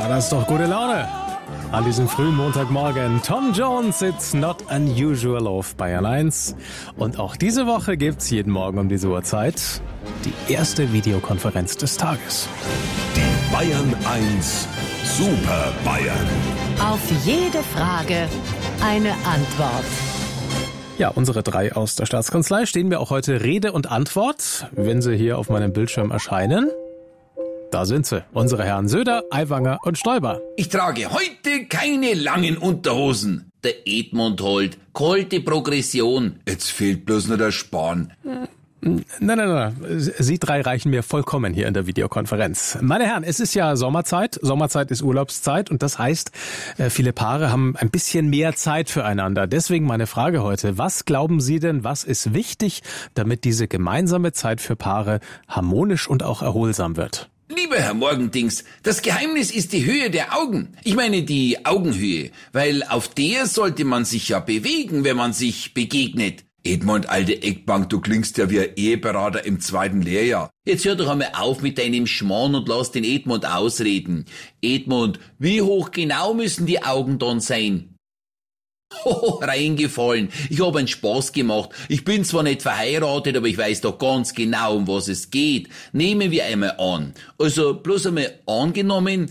Das ist doch gute Laune. An diesem frühen Montagmorgen. Tom Jones, It's Not Unusual auf Bayern 1. Und auch diese Woche gibt's jeden Morgen um diese Uhrzeit die erste Videokonferenz des Tages. Die Bayern 1 Super Bayern. Auf jede Frage eine Antwort. Ja, unsere 3 aus der Staatskanzlei stehen mir auch heute Rede und Antwort, wenn sie hier auf meinem Bildschirm erscheinen. Da sind sie, unsere Herren Söder, Aiwanger und Stoiber. Ich trage heute keine langen Unterhosen. Der Edmund holt kalte Progression. Jetzt fehlt bloß nur der Spahn. Nein. Sie 3 reichen mir vollkommen hier in der Videokonferenz. Meine Herren, es ist ja Sommerzeit. Sommerzeit ist Urlaubszeit und das heißt, viele Paare haben ein bisschen mehr Zeit füreinander. Deswegen meine Frage heute, was glauben Sie denn, was ist wichtig, damit diese gemeinsame Zeit für Paare harmonisch und auch erholsam wird? Lieber Herr Morgendings, das Geheimnis ist die Höhe der Augen. Ich meine die Augenhöhe, weil auf der sollte man sich ja bewegen, wenn man sich begegnet. Edmund, alte Eckbank, du klingst ja wie ein Eheberater im 2. Lehrjahr. Jetzt hör doch einmal auf mit deinem Schmarrn und lass den Edmund ausreden. Edmund, wie hoch genau müssen die Augen dann sein? Oh, reingefallen. Ich habe einen Spaß gemacht. Ich bin zwar nicht verheiratet, aber ich weiß doch ganz genau, um was es geht. Nehmen wir einmal an. Also bloß einmal angenommen,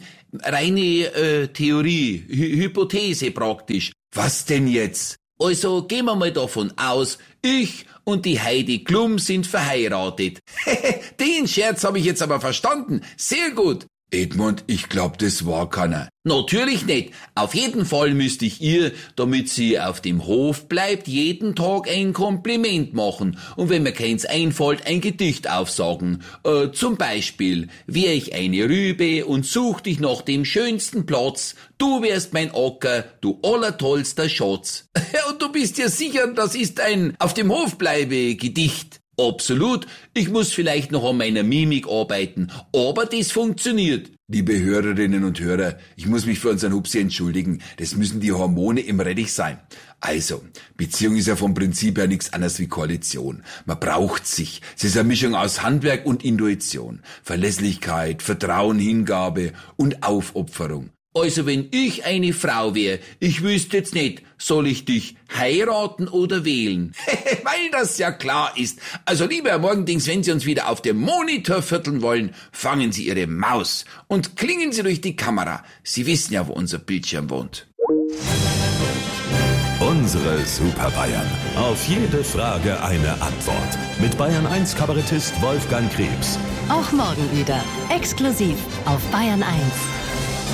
reine Theorie, Hypothese praktisch. Was denn jetzt? Also gehen wir mal davon aus, ich und die Heidi Klum sind verheiratet. Den Scherz habe ich jetzt aber verstanden. Sehr gut. Edmund, ich glaub, das war keiner. Natürlich nicht. Auf jeden Fall müsste ich ihr, damit sie auf dem Hof bleibt, jeden Tag ein Kompliment machen. Und wenn mir keins einfällt, ein Gedicht aufsagen. Zum Beispiel, wär ich eine Rübe und such dich nach dem schönsten Platz. Du wärst mein Acker, du allertollster Schatz. Und du bist dir sicher, das ist ein Auf dem Hof bleibe Gedicht. Absolut. Ich muss vielleicht noch an meiner Mimik arbeiten, aber das funktioniert. Liebe Hörerinnen und Hörer, ich muss mich für unseren Hupsi entschuldigen. Das müssen die Hormone im Rettich sein. Also, Beziehung ist ja vom Prinzip her nichts anderes wie Koalition. Man braucht sich. Es ist eine Mischung aus Handwerk und Intuition. Verlässlichkeit, Vertrauen, Hingabe und Aufopferung. Also wenn ich eine Frau wäre, ich wüsste jetzt nicht, soll ich dich heiraten oder wählen? Weil das ja klar ist. Also lieber Herr Morgendings, wenn Sie uns wieder auf dem Monitor vierteln wollen, fangen Sie Ihre Maus und klingen Sie durch die Kamera. Sie wissen ja, wo unser Bildschirm wohnt. Unsere Super Bayern. Auf jede Frage eine Antwort. Mit Bayern 1 Kabarettist Wolfgang Krebs. Auch morgen wieder. Exklusiv auf Bayern 1.